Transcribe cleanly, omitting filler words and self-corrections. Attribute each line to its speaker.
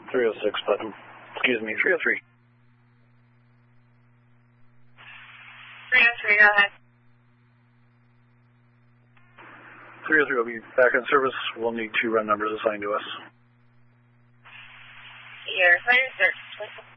Speaker 1: 306, button. Excuse me, 303.
Speaker 2: 303, go ahead.
Speaker 1: 303 will be back in service. We'll need 2 run numbers assigned to us.
Speaker 2: Your fire search.